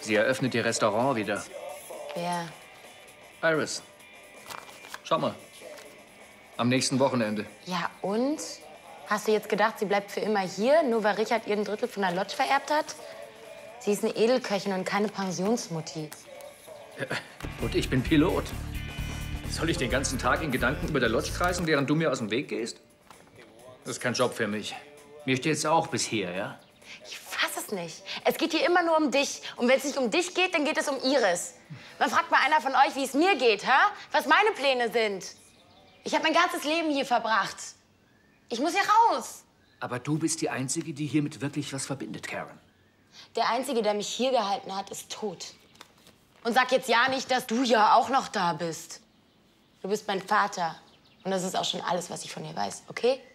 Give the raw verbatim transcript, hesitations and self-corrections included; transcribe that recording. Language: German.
Sie eröffnet ihr Restaurant wieder. Wer? Iris. Schau mal. Am nächsten Wochenende. Ja, und? Hast du jetzt gedacht, sie bleibt für immer hier, nur weil Richard ihr ein Drittel von der Lodge vererbt hat? Sie ist eine Edelköchin und keine Pensionsmutti. Ja, und ich bin Pilot. Soll ich den ganzen Tag in Gedanken über der Lodge kreisen, während du mir aus dem Weg gehst? Das ist kein Job für mich. Mir steht's auch bis hier, ja? Ich fass es nicht. Es geht hier immer nur um dich. Und wenn es nicht um dich geht, dann geht es um Iris. Man fragt mal einer von euch, wie es mir geht, ha? Was meine Pläne sind. Ich habe mein ganzes Leben hier verbracht. Ich muss hier raus. Aber du bist die Einzige, die hiermit wirklich was verbindet, Karen. Der Einzige, der mich hier gehalten hat, ist tot. Und sag jetzt ja nicht, dass du ja auch noch da bist. Du bist mein Vater. Und das ist auch schon alles, was ich von dir weiß, okay?